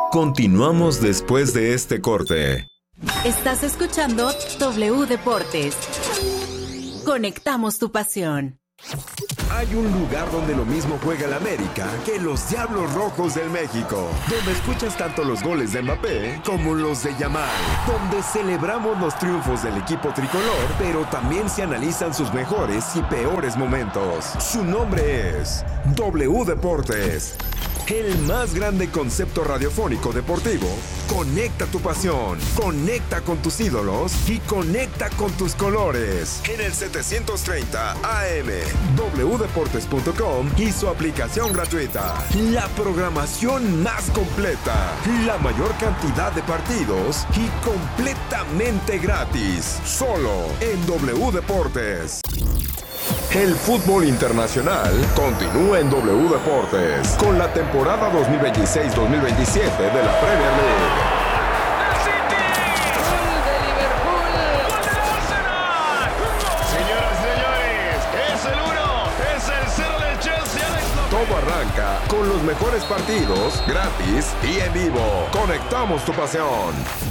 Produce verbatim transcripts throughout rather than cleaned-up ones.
Continuamos después de este corte. Estás escuchando W Deportes. Conectamos tu pasión. Hay un lugar donde lo mismo juega el América que los Diablos Rojos del México, donde escuchas tanto los goles de Mbappé como los de Yamal, donde celebramos los triunfos del equipo tricolor, pero también se analizan sus mejores y peores momentos. Su nombre es W Deportes. El más grande concepto radiofónico deportivo. Conecta tu pasión, conecta con tus ídolos y conecta con tus colores. En el setecientos treinta A M, w deportes punto com y su aplicación gratuita. La programación más completa, la mayor cantidad de partidos y completamente gratis. Solo en W Deportes. El fútbol internacional continúa en W Deportes con la temporada dos mil veintiséis dos mil veintisiete de la Premier League. ¡El City! ¡Gol de Liverpool! ¡Gol del Arsenal! Señoras y señores, es el uno, es el cero del Chelsea. Alex López. Todo arranca con los mejores partidos, gratis y en vivo. Conectamos tu pasión.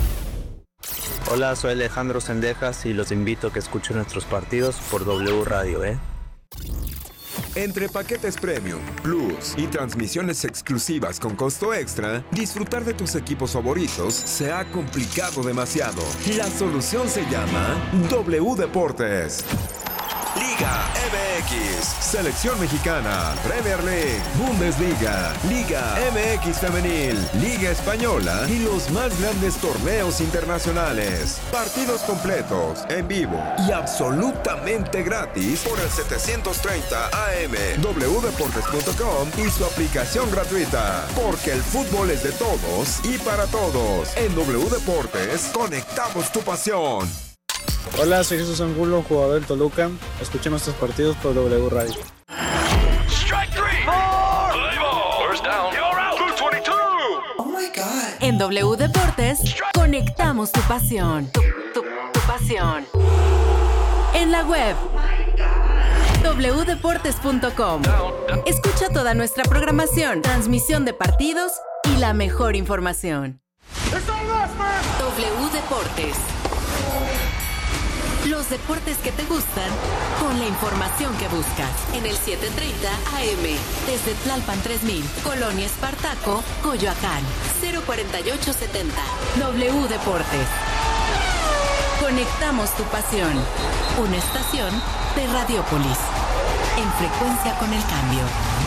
Hola, soy Alejandro Sendejas y los invito a que escuchen nuestros partidos por W Radio, ¿eh? Entre paquetes premium, plus y transmisiones exclusivas con costo extra, disfrutar de tus equipos favoritos se ha complicado demasiado. La solución se llama W Deportes. Liga M X, Selección Mexicana, Premier League, Bundesliga, Liga M X Femenil, Liga Española y los más grandes torneos internacionales. Partidos completos, en vivo y absolutamente gratis por el setecientos treinta A M, w deportes punto com y su aplicación gratuita. Porque el fútbol es de todos y para todos. En W Deportes, conectamos tu pasión. Hola, soy Jesús Angulo, jugador del Toluca. Escuchen nuestros partidos por W Radio. En W Deportes, conectamos tu pasión. Tu, tu, tu pasión. En la web, w deportes punto com. Escucha toda nuestra programación, transmisión de partidos y la mejor información. W Deportes. Los deportes que te gustan con la información que buscas. En el setecientos treinta A M, desde Tlalpan tres mil, Colonia Espartaco, Coyoacán, cero cuarenta y ocho setenta. W Deportes. Conectamos tu pasión. Una estación de Radiópolis. En frecuencia con el cambio.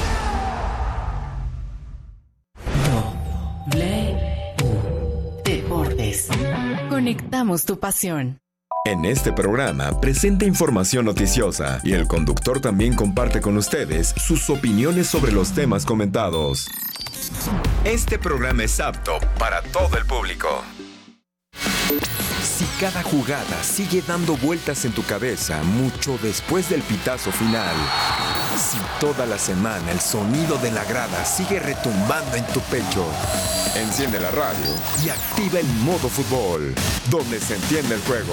W Deportes. Conectamos tu pasión. En este programa presenta información noticiosa y el conductor también comparte con ustedes sus opiniones sobre los temas comentados. Este programa es apto para todo el público. Si cada jugada sigue dando vueltas en tu cabeza mucho después del pitazo final, si toda la semana el sonido de la grada sigue retumbando en tu pecho, enciende la radio y activa el modo fútbol, donde se entiende el juego.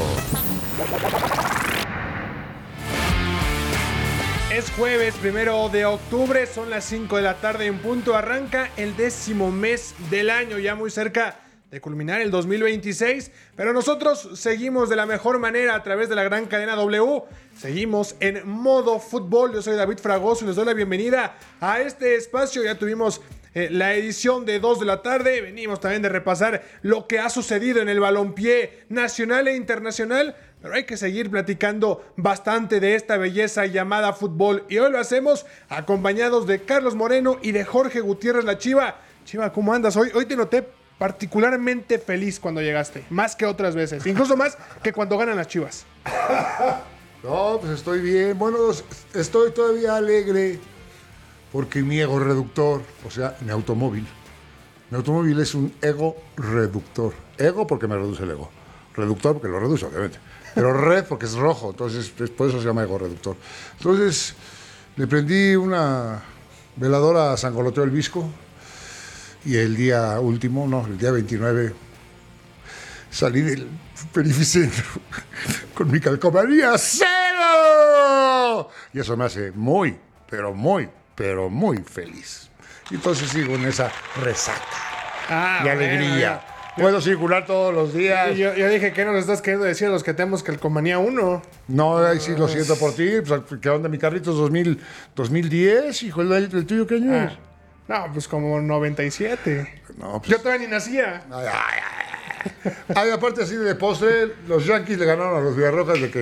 Es jueves primero de octubre, son las cinco de la tarde en punto, arranca el décimo mes del año, ya muy cerca de culminar el dos mil veintiséis, pero nosotros seguimos de la mejor manera a través de la gran cadena W, seguimos en modo fútbol. Yo soy David Fragoso y les doy la bienvenida a este espacio. Ya tuvimos eh, la edición de dos de la tarde, venimos también de repasar lo que ha sucedido en el balompié nacional e internacional, pero hay que seguir platicando bastante de esta belleza llamada fútbol, y hoy lo hacemos acompañados de Carlos Moreno y de Jorge Gutiérrez, la Chiva. Chiva, ¿cómo andas? Hoy, hoy te noté particularmente feliz cuando llegaste, más que otras veces, incluso más que cuando ganan las Chivas. No, pues estoy bien. Bueno, estoy todavía alegre porque mi ego reductor, o sea, mi automóvil, mi automóvil es un ego reductor. Ego porque me reduce el ego. Reductor porque lo reduce, obviamente. Pero red porque es rojo, entonces por eso se llama ego reductor. Entonces le prendí una veladora a San Goloteo el Visco. Y el día último, no, el día veintinueve, salí del Perificentro con mi calcomanía cero. Y eso me hace muy, pero muy, pero muy feliz. Y entonces sigo en esa resaca. Ah, y alegría. Bueno, Puedo circular todos los días. Yo, yo dije, ¿qué nos estás queriendo decir a los que tenemos calcomanía uno? No, ahí sí lo siento por ti. Pues, ¿qué onda, mi Carlitos? dos mil, dos mil diez, hijo, ¿el, el tuyo qué año Ah, es? no, pues como noventa y siete. No, pues- Yo todavía ni nacía. Ay, ay, ay. Ay, aparte así de postre, los Yankees le ganaron a los Villarrojas de que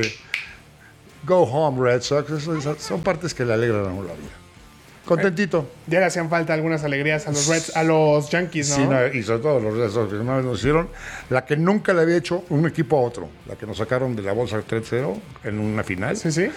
go home, Red Sox. Eso- esas son partes que le alegran a uno la vida. Contentito. Ya le hacían falta algunas alegrías a los Reds, a los Yankees, ¿no? Sí, no, y sobre todo los Red Sox que una vez nos hicieron la que nunca le había hecho un equipo a otro, la que nos sacaron de la bolsa tres cero en una final. Sí, sí.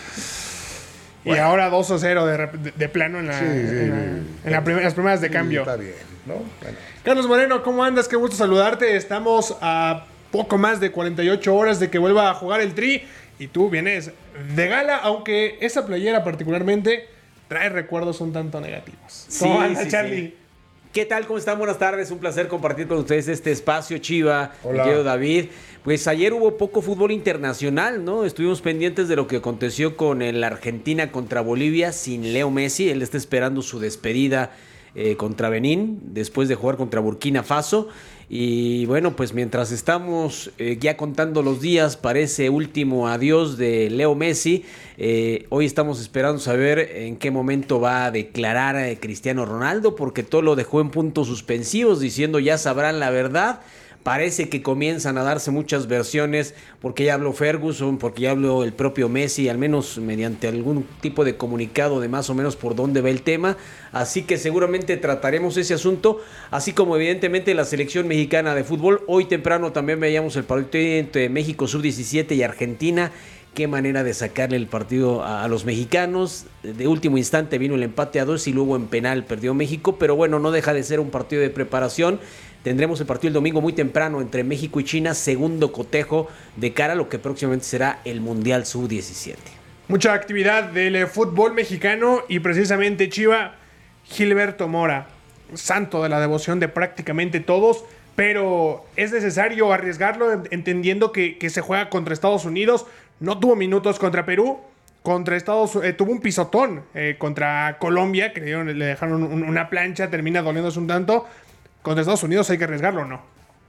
Y ahora dos a cero de, rep- de- de plano en, la, Sí, sí, en, la- sí. en la prim- las primeras de Sí, cambio. está bien, ¿no? Bueno. Carlos Moreno, ¿cómo andas? Qué gusto saludarte. Estamos a poco más de cuarenta y ocho horas de que vuelva a jugar el Tri. Y tú vienes de gala, aunque esa playera particularmente trae recuerdos un tanto negativos. ¿Cómo Sí, anda, sí, Charlie? sí. ¿Qué tal? ¿Cómo están? Buenas tardes. Un placer compartir con ustedes este espacio, Chiva, Hola. querido David. Pues ayer hubo poco fútbol internacional, ¿no? Estuvimos pendientes de lo que aconteció con el Argentina contra Bolivia sin Leo Messi. Él está esperando su despedida eh, contra Benín, después de jugar contra Burkina Faso. Y bueno, pues mientras estamos eh, ya contando los días para ese último adiós de Leo Messi, eh, hoy estamos esperando saber en qué momento va a declarar eh, Cristiano Ronaldo, porque todo lo dejó en puntos suspensivos, diciendo ya sabrán la verdad. Parece que comienzan a darse muchas versiones, porque ya habló Ferguson, porque ya habló el propio Messi, al menos mediante algún tipo de comunicado de más o menos por dónde va el tema. Así que seguramente trataremos ese asunto, así como evidentemente la selección mexicana de fútbol. Hoy temprano también veíamos el partido entre México sub diecisiete y Argentina. Qué manera de sacarle el partido a, a los mexicanos. De último instante vino el empate a dos y luego en penal perdió México, pero bueno, no deja de ser un partido de preparación. Tendremos el partido el domingo muy temprano entre México y China, segundo cotejo de cara a lo que próximamente será el Mundial sub diecisiete. Mucha actividad del eh, fútbol mexicano y precisamente Chiva, Gilberto Mora, santo de la devoción de prácticamente todos, pero es necesario arriesgarlo en- entendiendo que, que se juega contra Estados Unidos. No tuvo minutos contra Perú, contra Estados eh, tuvo un pisotón eh, contra Colombia, que le, dieron- le dejaron un- una plancha, termina doliéndose un tanto. Contra Estados Unidos hay que arriesgarlo, ¿o no?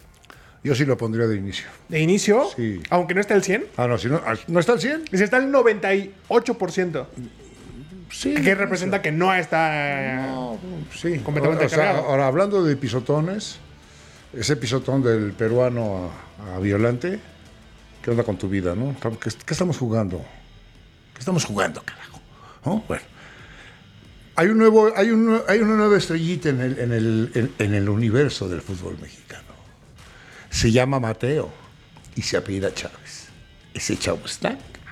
Yo sí lo pondría de inicio. De inicio, Sí. aunque no esté al cien, Ah, no, si no, ¿no está al cien? si está al noventa y ocho por ciento, Sí. que representa que no está... No, sí. Completamente O sea, cargado. ahora, hablando de pisotones, ese pisotón del peruano a, a Violante, ¿qué onda con tu vida, no? ¿Qué, qué estamos jugando? ¿Qué estamos jugando, carajo? ¿No? Bueno. Hay, un nuevo, hay, un, hay una nueva estrellita en el, en, el, en, en el universo del fútbol mexicano. Se llama Mateo y se apellida Chávez. Ese chavo está.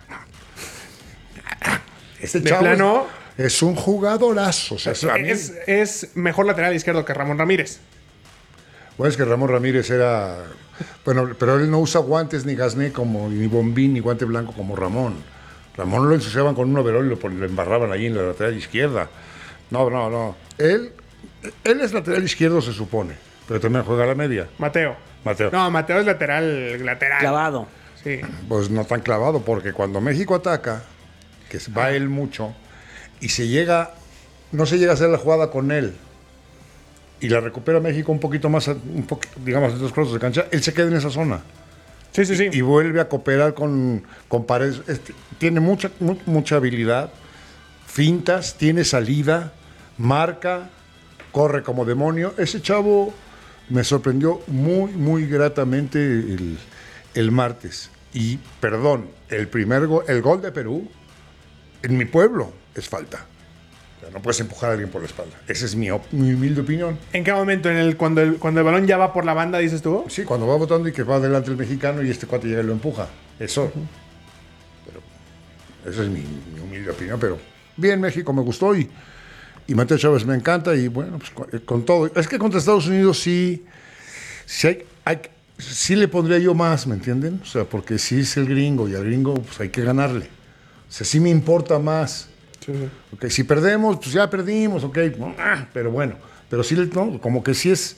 Ese De chavo plano. es, es un jugadorazo. O sea, a mí- Es, es mejor lateral izquierdo que Ramón Ramírez. Bueno, es que Ramón Ramírez era. Bueno, pero él no usa guantes ni gasné como, ni bombín, ni guante blanco como Ramón. Ramón lo ensuciaban con un overol y lo, pon- lo embarraban ahí en la lateral izquierda. No, no, no. Él, él es lateral izquierdo, se supone, pero también juega a la media. Mateo. Mateo. No, Mateo es lateral. lateral. Clavado. Sí. Pues no tan clavado, porque cuando México ataca, que va él mucho, y se llega, no se llega a hacer la jugada con él, y la recupera México un poquito más, un poqu- digamos, en dos crossers de cancha, él se queda en esa zona. Sí, sí, sí. Y vuelve a cooperar con, con Paredes. Este, tiene mucha, mu- mucha habilidad, fintas, tiene salida, marca, corre como demonio. Ese chavo me sorprendió muy, muy gratamente el, el martes. Y, perdón, el primer gol, el gol de Perú, en mi pueblo, es falta. O sea, no puedes empujar a alguien por la espalda. Esa es mi, op- mi humilde opinión. ¿En qué momento? ¿En el, cuando, el, ¿Cuando el balón ya va por la banda, dices tú? Sí, cuando va votando y que va adelante el mexicano y este cuate llega y lo empuja. Eso. Pero esa es mi, mi humilde opinión. Pero bien, México me gustó y, y Mateo Chávez me encanta. Y bueno, pues con, con todo. Es que contra Estados Unidos sí, sí, hay, hay- sí le pondría yo más, ¿me entienden? O sea, porque sí es el gringo y al gringo pues hay que ganarle. O sea, sí me importa más. Sí, sí. Ok, si perdemos, pues ya perdimos, ok. Ah, pero bueno, pero sí, no, como que sí es,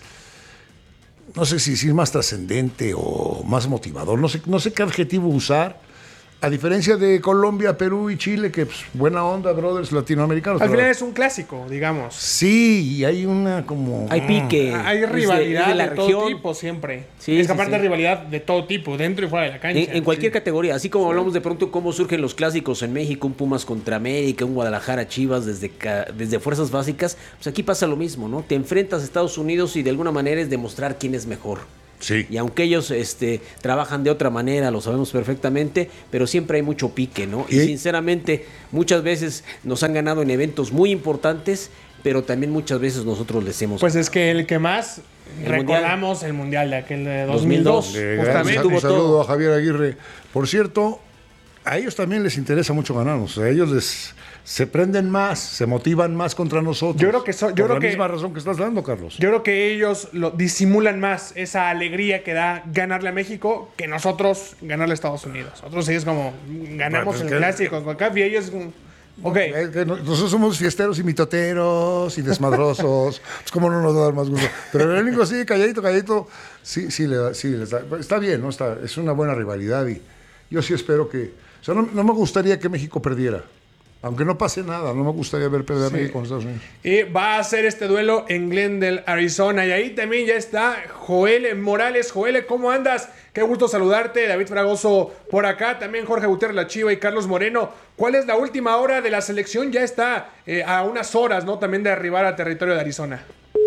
no sé si, si es más trascendente o más motivador, no sé, no sé qué adjetivo usar, A diferencia de Colombia, Perú y Chile, que pues, buena onda, brothers latinoamericanos. Al pero- final es un clásico, digamos. Sí, y hay una como... Hay pique. Hay Es de- rivalidad es de, de la todo región. tipo siempre. Sí, es que sí, aparte sí. de rivalidad de todo tipo, dentro y fuera de la cancha. En, en cualquier categoría, así como hablamos de pronto cómo surgen los clásicos en México, un Pumas contra América, un Guadalajara Chivas desde, ca- desde fuerzas básicas, pues aquí pasa lo mismo, ¿no? Te enfrentas a Estados Unidos y de alguna manera es demostrar quién es mejor. Sí. Y aunque ellos este, trabajan de otra manera, lo sabemos perfectamente, pero siempre hay mucho pique, ¿no? Y Y- sinceramente, muchas veces nos han ganado en eventos muy importantes, pero también muchas veces nosotros les hemos... Pues es que el que más El recordamos el mundial de aquel de dos mil dos, dos mil dos. Eh, justamente. gran- Tuvo un saludo todo. a Javier Aguirre. Por cierto, a ellos también les interesa mucho ganarnos. A ellos les se prenden más, se motivan más contra nosotros. Yo creo que so- yo por creo la que- misma razón que estás dando, Carlos. Yo creo que ellos lo disimulan más esa alegría que da ganarle a México que nosotros ganarle a Estados Unidos. Nosotros sí es como ganamos Bueno, pues el que- clásico con CAF y ellos como, ok. Es que no- nosotros somos fiesteros y mitoteros y desmadrosos. Pues cómo no nos va a dar más gusto. Pero el único sí, calladito, calladito, sí, sí, le da, sí le da. Está bien, ¿no? Está, es una buena rivalidad y yo sí espero que... O sea, no, no me gustaría que México perdiera. Aunque no pase nada, no me gustaría ver perder a México con Estados Unidos. Y va a ser este duelo en Glendale, Arizona. Y ahí también ya está Joel Morales. Joel, ¿cómo andas? Qué gusto saludarte. David Fragoso por acá. También Jorge Gutiérrez La Chiva y Carlos Moreno. ¿Cuál es la última hora de la selección? Ya está eh, a unas horas, ¿no? También de arribar a territorio de Arizona.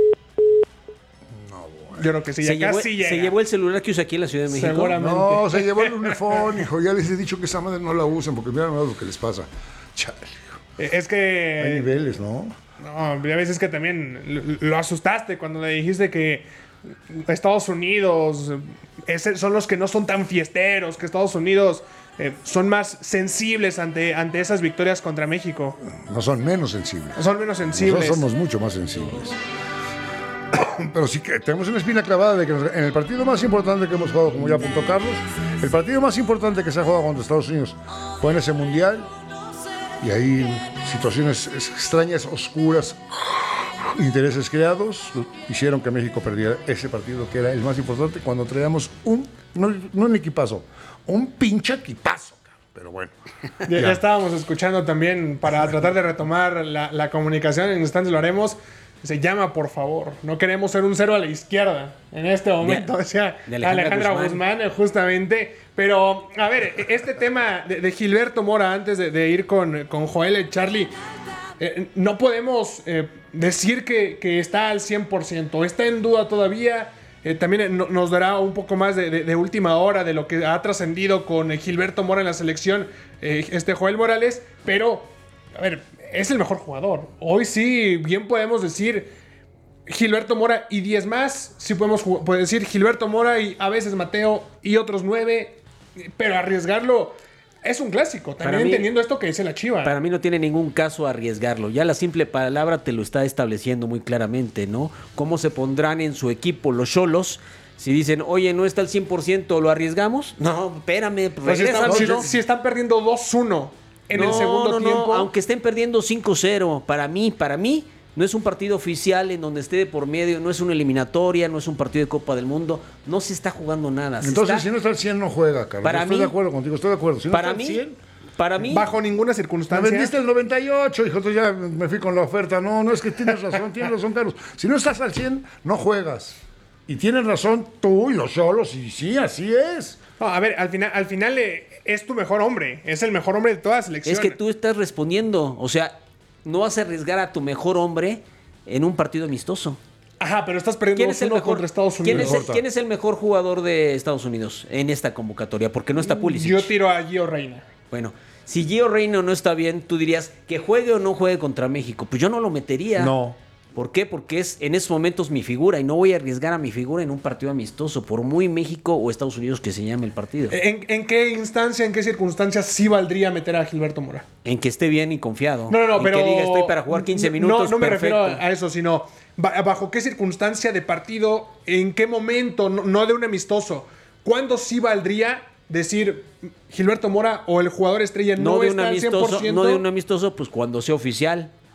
No, bueno. Yo creo que sí, ya se, llevó, casi llega. se llevó el celular que usa aquí en la Ciudad de México. Seguramente. No, se llevó el uniforme, hijo. Ya les he dicho que esa madre no la usen porque mira lo que les pasa. Chale, hijo. Eh, Es que... Hay niveles, ¿no? No, a veces que también lo, lo asustaste cuando le dijiste que Estados Unidos es- son los que no son tan fiesteros, que Estados Unidos eh, son más sensibles ante, ante esas victorias contra México. No son menos sensibles. Son menos sensibles. Nosotros somos mucho más sensibles. Pero sí que tenemos una espina clavada de que en el partido más importante que hemos jugado, como ya apuntó Carlos, el partido más importante que se ha jugado contra Estados Unidos fue en ese mundial. Y hay situaciones extrañas, oscuras, intereses creados, hicieron que México perdiera ese partido que era el más importante cuando traíamos un, no, no un equipazo, un pinche equipazo. Pero bueno. Ya, ya estábamos escuchando también para tratar de retomar la, la comunicación, en instantes lo haremos. Se llama, por favor. No queremos ser un cero a la izquierda en este momento, De- decía de Alejandra Alejandra Guzmán. Guzmán, eh, justamente. Pero, a ver, este tema de, de Gilberto Mora, antes de, de ir con, con Joel y Charlie, eh, no podemos eh, decir que, que está al cien por ciento. Está en duda todavía. Eh, también eh, no- nos dará un poco más de, de- de última hora de lo que ha trascendido con eh, Gilberto Mora en la selección, eh, este Joel Morales. Pero, a ver, es el mejor jugador. Hoy sí, bien podemos decir Gilberto Mora y diez más. Sí podemos ju- puede decir Gilberto Mora y a veces Mateo y otros nueve. Pero arriesgarlo es un clásico. También Para mí- entendiendo esto que dice la Chiva. Para mí no tiene ningún caso arriesgarlo. Ya la simple palabra te lo está estableciendo muy claramente, ¿no? ¿Cómo se pondrán en su equipo los cholos? Si dicen, oye, no está al cien por ciento, ¿lo arriesgamos? No, espérame, Pues si, están, regrésame, si- ¿no? si están perdiendo dos uno en el No, segundo no, no, tiempo. aunque estén perdiendo cinco cero, para mí, para mí, no es un partido oficial en donde esté de por medio, no es una eliminatoria, no es un partido de Copa del Mundo, no se está jugando nada. se Entonces, está- si no está al cien, no juega, Carlos. Para estoy mí- de acuerdo contigo, estoy de acuerdo. Si no para está al mí, cien, para mí, Bajo ninguna me circunstancia. vendiste el noventa y ocho, hijo, entonces ya me fui con la oferta. No, no, es que tienes razón, tienes razón, Carlos. Si no estás al cien, no juegas. Y tienes razón tú y los solos, y sí, así es. No, a ver, al final, al final eh, es tu mejor hombre. Es el mejor hombre de toda la selección. es que tú estás respondiendo, o sea, no vas a arriesgar a tu mejor hombre en un partido amistoso. Ajá, pero estás perdiendo ¿Quién es el uno mejor? contra Estados ¿Quién Unidos. es, el, Mejor, quién es el mejor jugador de Estados Unidos en esta convocatoria? Porque no está Pulisic. Yo tiro a Gio Reina. Bueno, si Gio Reina no está bien, tú dirías que juegue o no juegue contra México. Pues yo no lo metería. No. ¿Por qué? Porque es en esos momentos mi figura y no voy a arriesgar a mi figura en un partido amistoso, por muy México o Estados Unidos que se llame el partido. ¿En, en qué instancia, en qué circunstancias sí valdría meter a Gilberto Mora? En que esté bien y confiado. No, no, no, Y pero. que diga estoy para jugar quince No, minutos. No, me perfecto. refiero a eso, sino ba- bajo qué circunstancia de partido, en qué momento, no, no de un amistoso. ¿Cuándo sí valdría decir Gilberto Mora o el jugador estrella no, No, de un está al cien por amistoso, ciento? no de un amistoso, pues cuando sea oficial.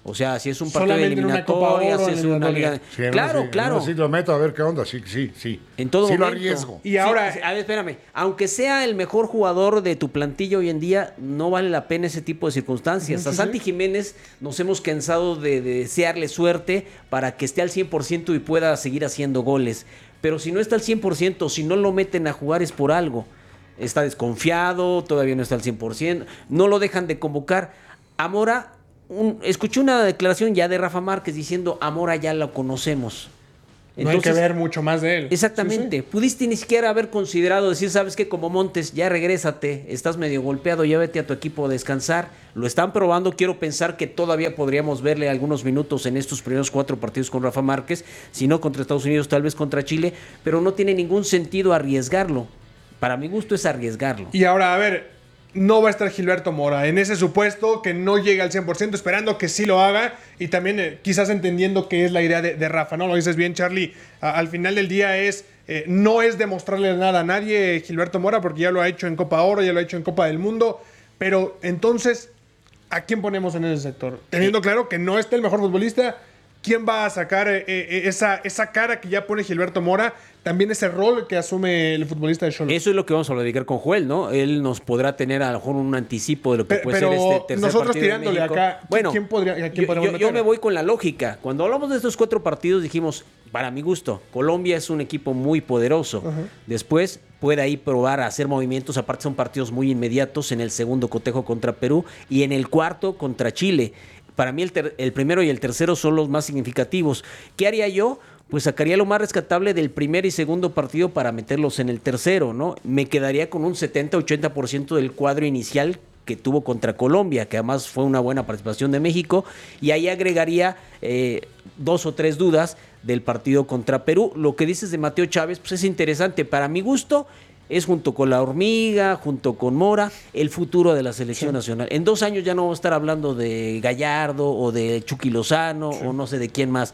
O sea, si es un partido Solamente de en una Copa eliminatorias, Oro, si es en una eliminatoria. liga... Sí, no, claro, sí, claro. no, sí, lo meto a ver qué onda. Sí, sí, sí. En todo sí momento. lo arriesgo. Y ahora- Sí, a ver, espérame. Aunque sea el mejor jugador de tu plantilla hoy en día, no vale la pena ese tipo de circunstancias. Sí, A sí, Santi sí. Jiménez nos hemos cansado de, de desearle suerte para que esté al cien por ciento y pueda seguir haciendo goles. Pero si no está al cien por ciento, si no lo meten a jugar es por algo. Está desconfiado, todavía no está al cien por ciento, no lo dejan de convocar. A Mora, un- escuché una declaración ya de Rafa Márquez diciendo, a Mora ya lo conocemos. No hay que ver mucho más de él. Exactamente. Sí, sí. Pudiste ni siquiera haber considerado decir, sabes que como Montes, ya regrésate, estás medio golpeado, ya vete a tu equipo a descansar. Lo están probando, quiero pensar que todavía podríamos verle algunos minutos en estos primeros cuatro partidos con Rafa Márquez, si no contra Estados Unidos, tal vez contra Chile, pero no tiene ningún sentido arriesgarlo. Para mi gusto es arriesgarlo. Y ahora, a ver, no va a estar Gilberto Mora. En ese supuesto que no llegue al cien por ciento, esperando que sí lo haga y también eh, quizás entendiendo que es la idea de, de Rafa, ¿no? Lo dices bien, Charlie. A- al final del día es, eh, no es demostrarle nada a nadie Gilberto Mora porque ya lo ha hecho en Copa Oro, ya lo ha hecho en Copa del Mundo. Pero entonces, ¿a quién ponemos en ese sector? Teniendo claro que no está el mejor futbolista, ¿quién va a sacar eh, eh, esa, esa cara que ya pone Gilberto Mora? También ese rol que asume el futbolista de Xolos. Eso es lo que vamos a platicar con Joel, ¿no? Él nos podrá tener a lo mejor un anticipo de lo que Pe- puede pero ser este tercer nosotros partido de tirándole México. acá, ¿qui- bueno, quién podría- a quién yo, podríamos yo- yo meter? me voy con la lógica. Cuando hablamos de estos cuatro partidos dijimos, para mi gusto, Colombia es un equipo muy poderoso. Después puede ahí probar a hacer movimientos, aparte son partidos muy inmediatos, en el segundo cotejo contra Perú y en el cuarto contra Chile. Para mí el, ter- el primero y el tercero son los más significativos. ¿Qué haría yo? Pues sacaría lo más rescatable del primer y segundo partido para meterlos en el tercero, ¿no? Me quedaría con un setenta ochenta por ciento del cuadro inicial que tuvo contra Colombia, que además fue una buena participación de México, y ahí agregaría eh, dos o tres dudas del partido contra Perú. Lo que dices de Mateo Chávez, pues es interesante. Para mi gusto, es junto con la Hormiga, junto con Mora, el futuro de la selección sí. nacional. En dos años ya no vamos a estar hablando de Gallardo o de Chucky Lozano sí. o no sé de quién más.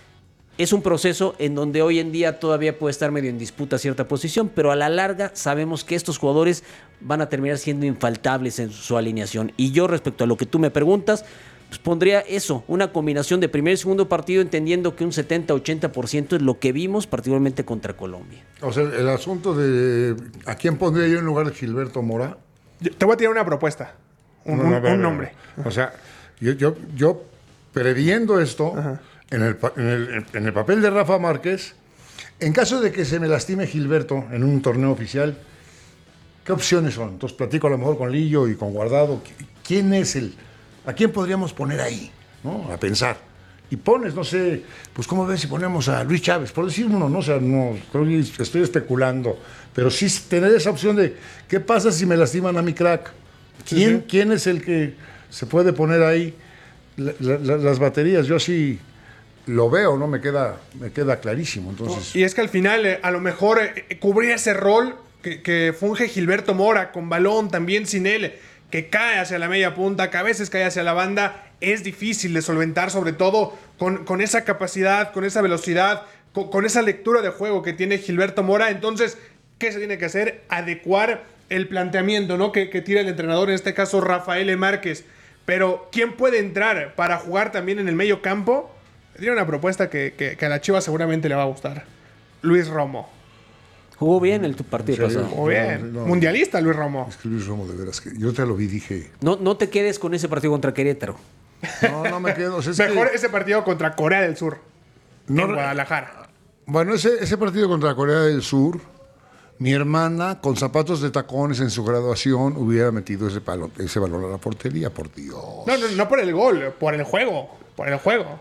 Es un proceso en donde hoy en día todavía puede estar medio en disputa cierta posición, pero a la larga sabemos que estos jugadores van a terminar siendo infaltables en su alineación. Y yo, respecto a lo que tú me preguntas, pues pondría eso, una combinación de primer y segundo partido, entendiendo que un setenta ochenta por ciento es lo que vimos, particularmente contra Colombia. O sea, el asunto de ¿a quién pondría yo en lugar de Gilberto Mora? Yo te voy a tirar una propuesta, un, No, no, un, no, un no. nombre. O sea, yo, yo, yo previendo esto, en el, pa- en, el, en el papel de Rafa Márquez, en caso de que se me lastime Gilberto en un torneo oficial, ¿qué opciones son? Entonces platico a lo mejor con Lillo y con Guardado. ¿Quién es el? ¿A quién podríamos poner ahí? ¿No? A pensar. Y pones, no sé, pues ¿cómo ves si ponemos a Luis Chávez? Por decir uno, no, o sea, no, estoy, estoy especulando, pero sí tener esa opción de ¿qué pasa si me lastiman a mi crack? ¿Quién, Sí, sí. ¿quién es el que se puede poner ahí? La- la- la- las baterías, yo sí lo veo, ¿no? Me queda, me queda clarísimo. Entonces, Y es que al final, eh, a lo mejor, eh, cubrir ese rol que, que funge Gilberto Mora, con balón, también sin él, que cae hacia la media punta, que a veces cae hacia la banda, es difícil de solventar, sobre todo con, con esa capacidad, con esa velocidad, con, con esa lectura de juego que tiene Gilberto Mora. Entonces, ¿qué se tiene que hacer? Adecuar el planteamiento, ¿no? que, que tira el entrenador, en este caso Rafael Márquez. Pero, ¿quién puede entrar para jugar también en el medio campo? Tiene una propuesta que, que, que a la Chivas seguramente le va a gustar. Luis Romo. Jugó bien el tu partido ¿En serio? pasado. Muy bien. No, no. Mundialista Luis Romo. es que Luis Romo, de veras, que yo te lo vi, dije, No, no te quedes con ese partido contra Querétaro. no, no me quedo. O sea, es Mejor que- ese partido contra Corea del Sur. No, en Guadalajara. Bueno, ese, ese partido contra Corea del Sur, mi hermana, con zapatos de tacones en su graduación, hubiera metido ese, palo- ese balón a la portería, por Dios. No, no, no por el gol, por el juego. Por el juego.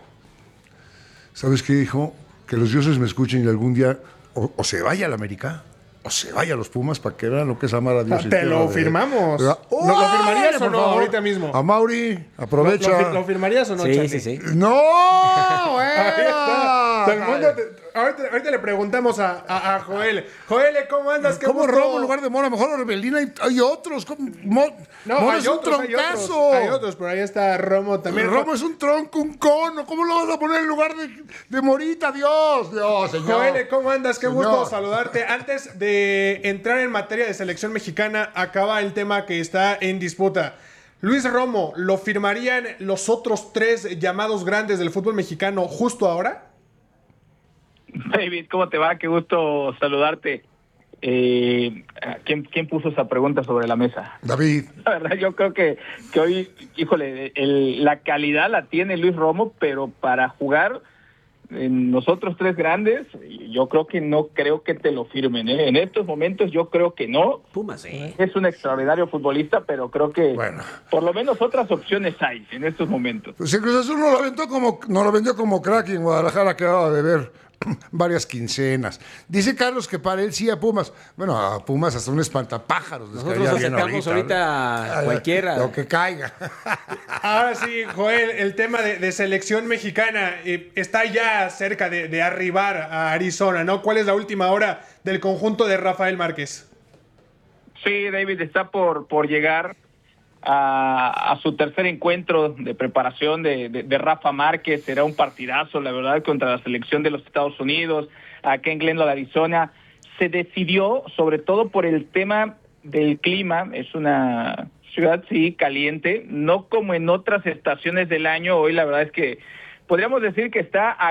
¿Sabes qué, hijo? Que los dioses me escuchen y algún día o, o se vaya a la América o se vaya a los Pumas para que vean lo que es amar a Dios. y Te tierra lo de- firmamos. ¿Verdad? ¿Lo- lo firmarías ¡Órale, o por no? favor! Ahorita mismo. A Mauri, aprovecha. ¿Lo, lo, lo firmarías o no, Sí, Charlie? sí, sí. ¡No! Ahí está. Todo el ¡Buena! mundo te- ahorita, ahorita le preguntamos a, a, a Joel. Joel, ¿cómo andas? ¿Qué ¿Cómo gusto? Romo en lugar de Mora? Mejor Rebelina y hay otros. ¿Cómo? Mo- No, Mora hay es un otros, hay troncazo. otros, hay otros, pero ahí está Romo también. Romo es un tronco, un cono. ¿Cómo lo vas a poner en lugar de, de Morita? Dios, Dios, señor. Joel, ¿cómo andas? Qué Señor. gusto saludarte. Antes de entrar en materia de selección mexicana, acaba el tema que está en disputa. Luis Romo, ¿lo firmarían los otros tres llamados grandes del fútbol mexicano justo ahora? David, ¿cómo te va? Qué gusto saludarte. Eh, ¿quién, ¿Quién puso esa pregunta sobre la mesa? David. La verdad, yo creo que, que hoy, híjole, el, la calidad la tiene Luis Romo, pero para jugar en los otros tres grandes, yo creo que no creo que te lo firmen, ¿eh? En estos momentos yo creo que no. Pumas, ¿eh? Es un extraordinario futbolista, pero creo que Bueno. por lo menos otras opciones hay en estos momentos. Pues el Cruz Azul no lo vendió como, no lo vendió como crack y en Guadalajara quedaba de ver varias quincenas. Dice Carlos que para él sí a Pumas. Bueno, a Pumas hasta un espantapájaros. les Nosotros caería bien aceptamos ahorita, ¿no? cualquiera. Lo que caiga. Ahora sí, Joel, el tema de, de selección mexicana eh, está ya cerca de, de arribar a Arizona, ¿no? ¿Cuál es la última hora del conjunto de Rafael Márquez? Sí, David, está por, por llegar a, a su tercer encuentro de preparación de, de, de Rafa Márquez. Será un partidazo, la verdad, contra la selección de los Estados Unidos, acá en Glendale, Arizona. Se decidió, sobre todo por el tema del clima, es una ciudad, sí, caliente, no como en otras estaciones del año. Hoy la verdad es que podríamos decir que está